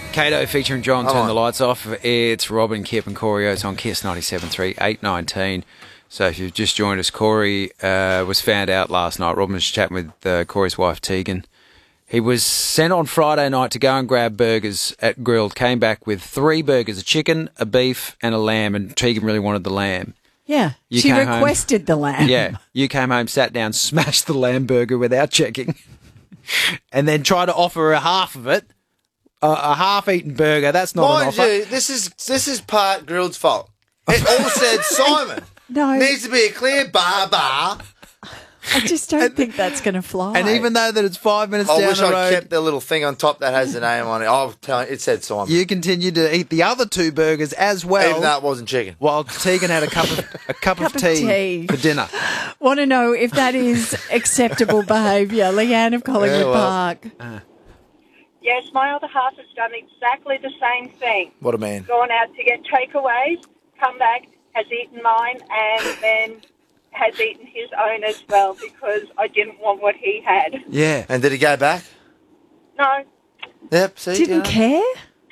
Kato featuring John, Turn the Lights Off. It's Robin, Kip and Corey Oates on Kiss 97.3, 8:19. So if you've just joined us, Corey was found out last night. Robin was chatting with Corey's wife, Tegan. He was sent on Friday night to go and grab burgers at Grilled, came back with 3 burgers, a chicken, a beef and a lamb, and Tegan really wanted the lamb. Yeah, she requested the lamb. Yeah, you came home, sat down, smashed the lamb burger without checking, and then tried to offer her half of it. A half-eaten burger, that's not an offer. Mind you, this is part Grilled's fault. It all said Simon. No. Needs to be a clear bar. I just don't think that's going to fly. And even though that it's 5 minutes down the road... I wish I kept the little thing on top that has the name on it. I'll tell you, it said Simon. You continued to eat the other 2 burgers as well. Even though it wasn't chicken. While Tegan had a cup of tea for dinner. Want to know if that is acceptable behaviour. Leanne of Collingwood Park. Yes, my other half has done exactly the same thing. What a man. Gone out to get takeaways, come back, has eaten mine, and then has eaten his own as well because I didn't want what he had. Yeah. And did he go back? No. Yep, see? Didn't care?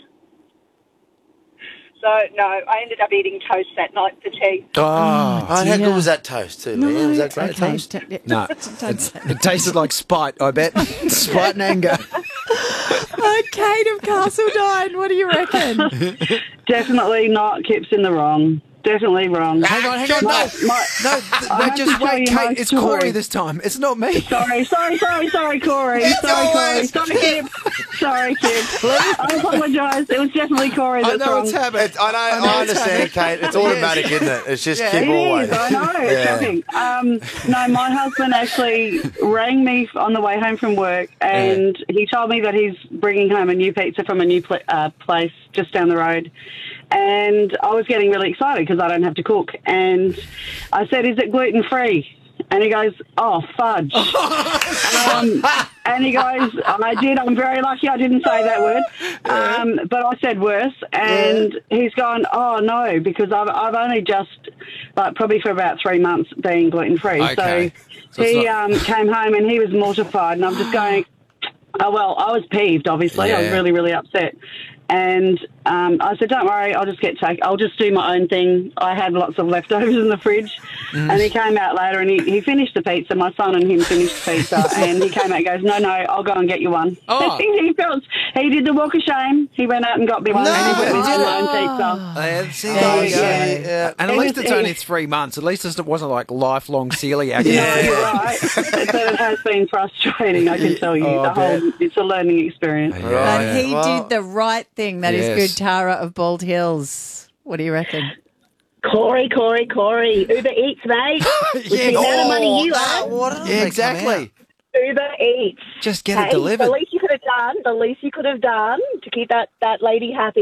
So, no, I ended up eating toast that night for tea. Oh, how good was that toast too, Leanne? Was that great toast? No. It tasted like spite, I bet. Spite and anger. Kate of Castledine, what do you reckon? Definitely not. Kip's in the wrong. Definitely wrong. Hang on. No, just wait, Kate. It's Corey this time. It's not me. Sorry, Corey. Sorry, Corey. Sorry, Kip. I apologise. It was definitely Corey that's wrong. I know it's habit. I understand, Kate. It's automatic, isn't it? It's just Kip always. It is, I know. It's shocking. No, my husband actually rang me on the way home from work and he told me that he's bringing home a new pizza from a new place just down the road. And I was getting really excited because I don't have to cook. And I said, is it gluten-free? And he goes, oh, fudge. And he goes, I did. I'm very lucky I didn't say that word. But I said worse. And he's gone, oh, no, because I've only just, probably for about 3 months being gluten-free. Okay. So he came home and he was mortified. And I'm just going, oh, well, I was peeved, obviously. I was really, really upset. And I said, don't worry, I'll just do my own thing. I had lots of leftovers in the fridge. And he came out later and he finished the pizza. My son and him finished the pizza. And he came out and goes, no, I'll go and get you one. Oh. He did the walk of shame. He went out and got me one. And he went with my own pizza. Yeah. And at least it's only 3 months. At least it wasn't like lifelong celiac. No, you're right. But it has been frustrating, I can tell you. It's a learning experience. But he did the right thing. That is good. Tara of Bald Hills. What do you reckon? Corey. Uber Eats, mate. With the amount of money you have. Exactly. Uber Eats. Just get it delivered. The least you could have done to keep that lady happy